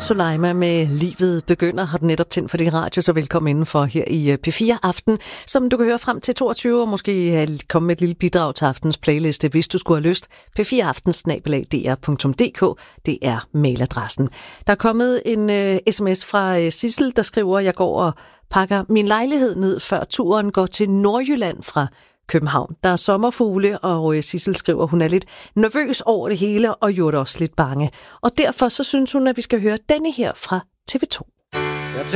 Soleima med Livet begynder har den netop tændt for din radio, så velkommen indenfor her i P4 Aften, som du kan høre frem til 22, og måske komme med et lille bidrag til aftens playliste, hvis du skulle have lyst. p4aften@dr.dk, det er mailadressen. Der er kommet en sms fra Sissel, der skriver, jeg går og pakker min lejlighed ned, før turen går til Nordjylland fra København. Der er sommerfugle, og Sissel skriver, hun er lidt nervøs over det hele, og gjorde også lidt bange. Og derfor så synes hun, at vi skal høre denne her fra TV2.